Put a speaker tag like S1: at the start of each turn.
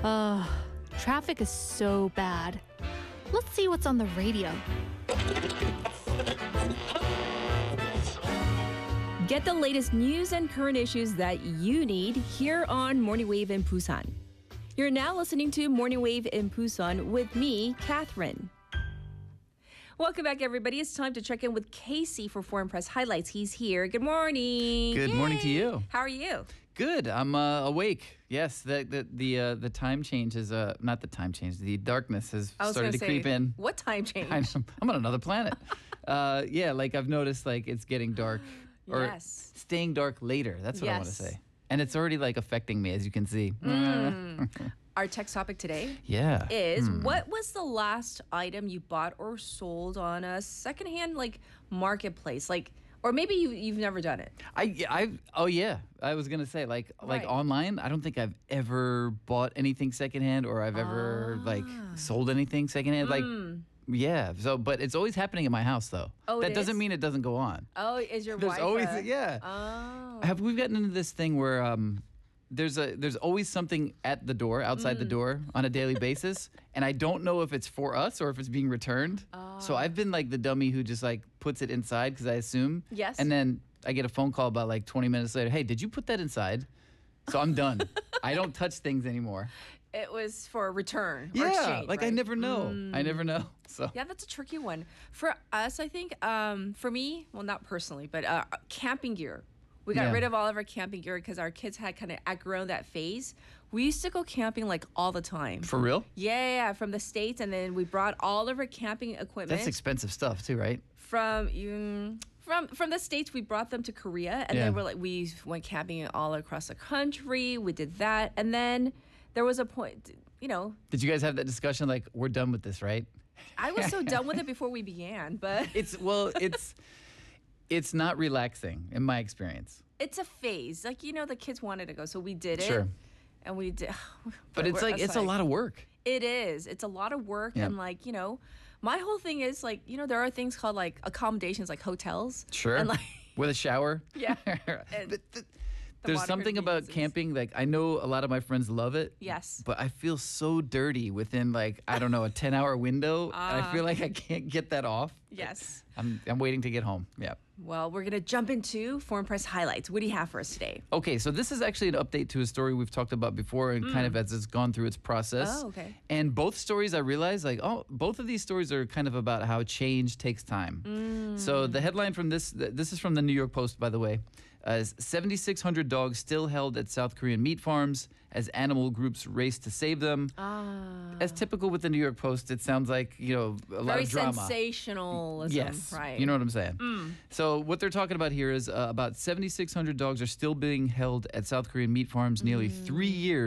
S1: Traffic is so bad. Let's see what's on the radio.
S2: Get the latest news and current issues that you need here on Morning Wave in Busan. You're now listening to Morning Wave in Busan with me, Catherine. Welcome back, everybody. It's time to check in with Casey for Foreign Press Highlights. He's here. Good morning.
S3: Good morning to you.
S2: How are you?
S3: Good. I'm awake. Yes, the time change is not the time change. The darkness has started to creep in.
S2: What time change?
S3: I'm on another planet. Yeah, like I've noticed, like it's getting dark or
S2: Yes.
S3: staying dark later. That's what I want to say. And it's already like affecting me, as you can see.
S2: Our text topic today
S3: Yeah.
S2: is what was the last item you bought or sold on a secondhand like marketplace, like, or maybe you've never done it.
S3: Oh yeah, I was gonna say like
S2: Right.
S3: online. I don't think I've ever bought anything secondhand or I've ever like sold anything secondhand. Like yeah. So, but it's always happening in my house though.
S2: Oh,
S3: that
S2: it
S3: doesn't
S2: is?
S3: mean it doesn't go on.
S2: Oh, is your
S3: There's
S2: wife?
S3: always yeah.
S2: Oh.
S3: Have we gotten into this thing where there's always something at the door, outside the door on a daily basis, and I don't know if it's for us or if it's being returned. So I've been like the dummy who just like puts it inside because I assume.
S2: Yes.
S3: And then I get a phone call about like 20 minutes later. Hey, did you put that inside? So I'm done. I don't touch things anymore.
S2: It was for a return. Or
S3: Yeah,
S2: exchange,
S3: like
S2: right?
S3: I never know. I never know. So
S2: Yeah, that's a tricky one. For us, I think, for me, well, not personally, but camping gear. We got
S3: Yeah.
S2: rid of all of our camping gear because our kids had kind of outgrown that phase. We used to go camping like all the time.
S3: for real,
S2: Yeah, from the States. And then we brought all of our camping equipment
S3: that's expensive stuff too, right?
S2: from the States. We brought them to Korea. And
S3: Yeah.
S2: then we went camping all across the country. We did that. And then there was a point,
S3: Did you guys have that discussion? Like, we're done with this, right?
S2: I was so done with it before we began, but
S3: It's not relaxing in my experience.
S2: it's a phase. Like, the kids wanted to go, so we did it.
S3: Sure.
S2: And we did.
S3: But it's like it's a lot of work.
S2: It is. It's a lot of work.
S3: Yeah.
S2: And like, my whole thing is like, there are things called like accommodations, like hotels.
S3: Sure.
S2: And like,
S3: With a shower.
S2: yeah. And
S3: But
S2: the
S3: there's
S2: modern
S3: something about
S2: conveniences.
S3: camping. Like I know a lot of my friends love it.
S2: Yes.
S3: But I feel so dirty within like I don't know a 10-hour window, and I feel like I can't get that off.
S2: Yes.
S3: I'm waiting to get home. Yeah.
S2: Well, we're going to jump into Foreign Press Highlights. What do you have for us today?
S3: Okay, so this is actually an update to a story we've talked about before, and kind of as it's gone through its process.
S2: Oh, okay.
S3: And both stories, I realized, like, both of these stories are kind of about how change takes time. So the headline from this is from the New York Post, by the way, is 7,600 dogs still held at South Korean meat farms as animal groups race to save them. As typical with the New York Post, it sounds like, a lot
S2: Very
S3: of drama.
S2: sensationalism.
S3: Yes,
S2: Right.
S3: you know what I'm saying. So what they're talking about here is about 7,600 dogs are still being held at South Korean meat farms nearly 3 years